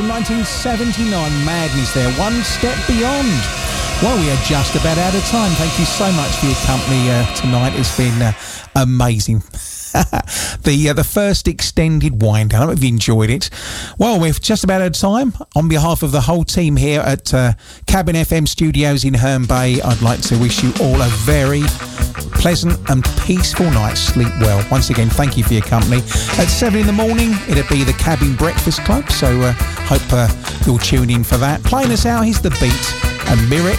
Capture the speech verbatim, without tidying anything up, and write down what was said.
from nineteen seventy-nine. Madness there, One Step Beyond. Well, we are just about out of time. Thank you so much for your company uh, tonight. It's been uh, amazing. the uh, the first extended wind down. I hope you enjoyed it. Well, we're just about out of time. On behalf of the whole team here at uh, Cabin F M Studios in Herne Bay, I'd like to wish you all a very pleasant and peaceful night. Sleep well. Once again, thank you for your company. At seven in the morning, it'll be the Cabin Breakfast Club, so uh, hope uh, you'll tune in for that. Playing us out, here's The Beat and Mirror